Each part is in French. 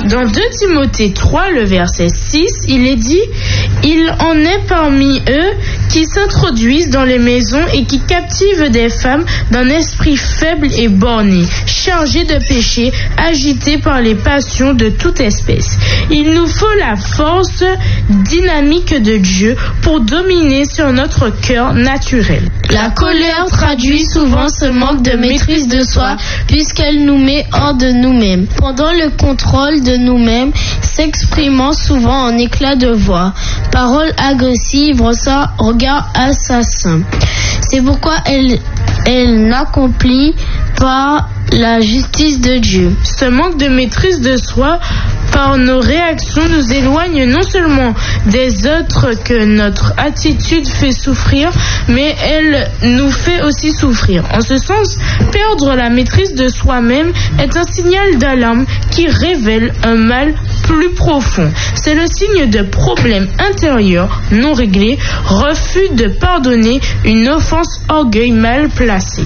Dans 2 Timothée 3, le verset 6, il est dit « Il en est parmi eux qui s'introduisent dans les maisons et qui captivent des femmes d'un esprit faible et borné, chargées de péché, agitées par les passions de toute espèce. Il nous faut la force dynamique de Dieu pour dominer sur notre cœur naturel. » La colère traduit souvent ce manque de maîtrise de soi puisqu'elle nous met hors de nous-mêmes. Pendant le contrôle de nous-mêmes, s'exprimant souvent en éclats de voix, paroles agressives, regards assassins. C'est pourquoi elle n'accomplit pas la justice de Dieu. Ce manque de maîtrise de soi par nos réactions nous éloigne non seulement des autres que notre attitude fait souffrir, mais elle nous fait aussi souffrir. En ce sens, perdre la maîtrise de soi-même est un signal d'alarme qui révèle un mal plus profond. C'est le signe de problèmes intérieurs non réglés, refus de pardonner, une offense, orgueil mal placé.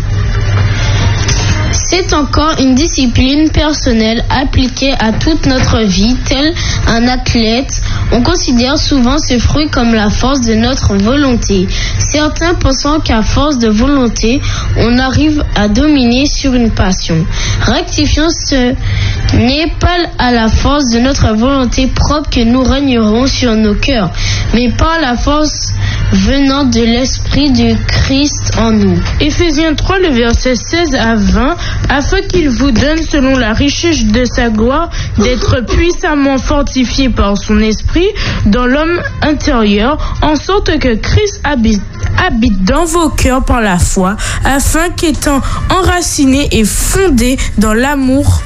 C'est encore une discipline personnelle appliquée à toute notre vie, tel un athlète. On considère souvent ce fruit comme la force de notre volonté. Certains pensant qu'à force de volonté, on arrive à dominer sur une passion. Rectifions, ce n'est pas à la force de notre volonté propre que nous régnerons sur nos cœurs, mais par la force venant de l'Esprit du Christ en nous. Éphésiens 3, le verset 16 à 20, afin qu'il vous donne selon la richesse de sa gloire d'être puissamment fortifié par son esprit dans l'homme intérieur, en sorte que Christ habite dans vos cœurs par la foi, afin qu'étant enraciné et fondé dans l'amour,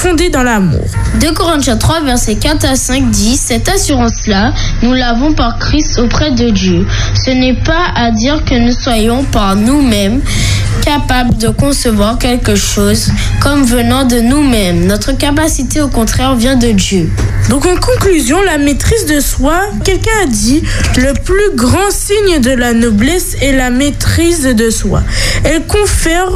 2 Corinthiens 3, versets 4 à 5 dit « Cette assurance-là, nous l'avons par Christ auprès de Dieu. Ce n'est pas à dire que nous soyons par nous-mêmes capables de concevoir quelque chose comme venant de nous-mêmes. Notre capacité, au contraire, vient de Dieu. » Donc en conclusion, la maîtrise de soi, quelqu'un a dit, le plus grand signe de la noblesse est la maîtrise de soi. Elle confère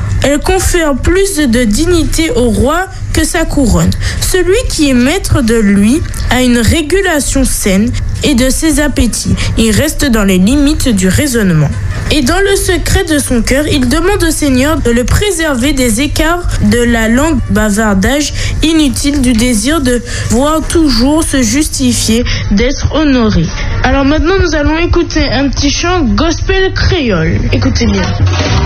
plus de dignité au roi que sa couronne. Celui qui est maître de lui a une régulation saine et de ses appétits. Il reste dans les limites du raisonnement. Et dans le secret de son cœur, il demande au Seigneur de le préserver des écarts de la langue bavardage inutile, du désir de voir toujours se justifier, d'être honoré. Alors maintenant, nous allons écouter un petit chant gospel créole. Écoutez bien.